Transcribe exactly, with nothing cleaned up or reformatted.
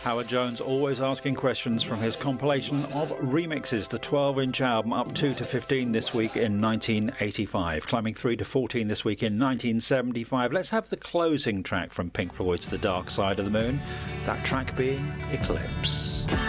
Howard Jones always asking questions from his compilation of remixes, the twelve-inch album, up two to fifteen this week in nineteen eighty-five, climbing three to fourteen this week in nineteen seventy-five. Let's have the closing track from Pink Floyd's The Dark Side of the Moon, that track being Eclipse.